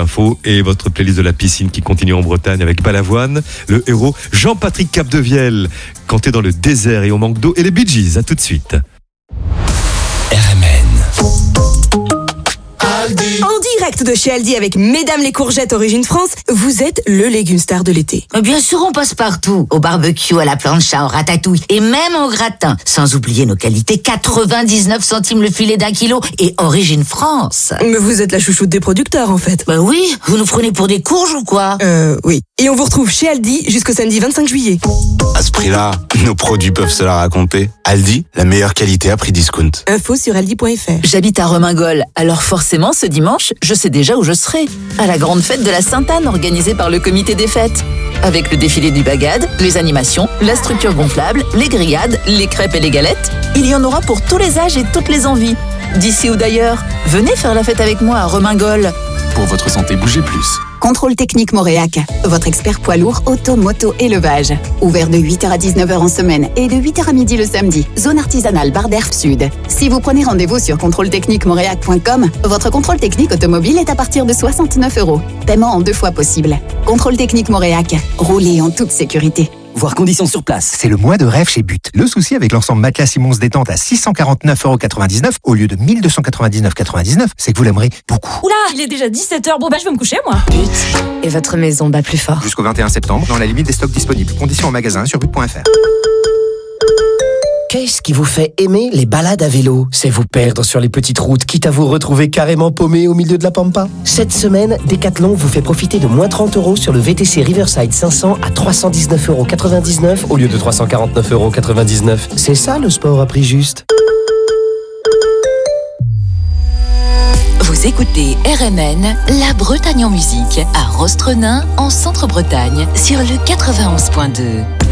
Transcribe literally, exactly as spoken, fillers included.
infos et votre playlist de la piscine qui continue en Bretagne avec Balavoine, le héros Jean-Patrick Capdevielle, canté dans le désert et on manque d'eau, et les Bee Gees. À tout de suite. R M N. En direct de chez Aldi avec Mesdames les courgettes Origine France, vous êtes le légume star de l'été. Bien sûr, on passe partout. Au barbecue, à la plancha, au ratatouille et même au gratin. Sans oublier nos qualités, quatre-vingt-dix-neuf centimes le filet d'un kilo et Origine France. Mais vous êtes la chouchoute des producteurs en fait. Bah oui, vous nous prenez pour des courges ou quoi? Euh, oui. Et on vous retrouve chez Aldi jusqu'au samedi vingt-cinq juillet. À ce prix-là, nos produits peuvent se la raconter. Aldi, la meilleure qualité à prix discount. Info sur aldi point f r. J'habite à Remingol, alors forcément ce dimanche, je sais déjà où je serai. À la grande fête de la Sainte-Anne organisée par le comité des fêtes. Avec le défilé du bagad, les animations, la structure gonflable, les grillades, les crêpes et les galettes. Il y en aura pour tous les âges et toutes les envies. D'ici ou d'ailleurs, venez faire la fête avec moi à Remingol. Pour votre santé, bougez plus. Contrôle technique Moréac, votre expert poids lourd auto, moto, élevage. Ouvert de huit heures à dix-neuf heures en semaine et de huit heures à midi le samedi. Zone artisanale Bar d'Herbe Sud. Si vous prenez rendez-vous sur contrôle technique moréac point com, votre contrôle technique automobile est à partir de soixante-neuf euros. Paiement en deux fois possible. Contrôle technique Moréac. Roulez en toute sécurité. Voir conditions sur place. C'est le mois de rêve chez But. Le souci avec l'ensemble matelas Simons détente à six cent quarante-neuf euros quatre-vingt-dix-neuf au lieu de mille deux cent quatre-vingt-dix-neuf euros quatre-vingt-dix-neuf, c'est que vous l'aimerez beaucoup. Oula, il est déjà dix-sept heures. Bon bah je vais me coucher moi. But. Et votre maison bat plus fort. Jusqu'au vingt et un septembre, dans la limite des stocks disponibles. Conditions en magasin sur but point f r. Qu'est-ce qui vous fait aimer les balades à vélo? C'est vous perdre sur les petites routes, quitte à vous retrouver carrément paumé au milieu de la pampa. Cette semaine, Decathlon vous fait profiter de moins trente euros sur le V T C Riverside cinq cents à trois cent dix-neuf euros quatre-vingt-dix-neuf au lieu de trois cent quarante-neuf euros quatre-vingt-dix-neuf. C'est ça le sport à prix juste. Vous écoutez R M N, la Bretagne en musique, à Rostrenain, en Centre-Bretagne, sur le quatre-vingt-onze point deux.